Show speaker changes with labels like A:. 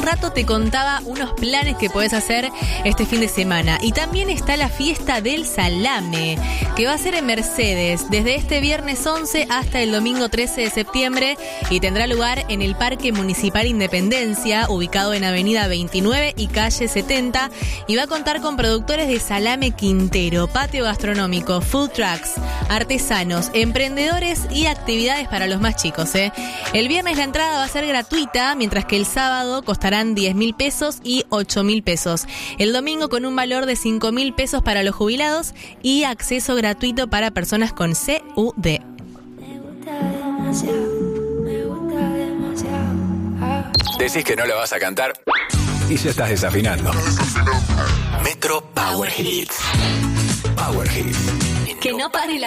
A: rato te contaba unos planes que podés hacer este fin de semana. Y también está la fiesta del salame, que va a ser en Mercedes desde este viernes 11 hasta el domingo 13 de septiembre y tendrá lugar en el Parque Municipal Independencia, ubicado en Avenida 29 y Calle 70, y va a contar con productores de salame Quintero, patio gastronómico, food trucks, artesanos, emprendedores y actividades para los más chicos. El viernes la entrada va a ser gratuita, mientras que el sábado costarán 10.000 pesos y 8.000 pesos. El domingo con un valor de 5.000 pesos para los jubilados y acceso gratuito para personas con CUD.
B: Decís que no lo vas a cantar y ya estás desafinando. Metro Power Hits. Power Hits.
A: Que no pare la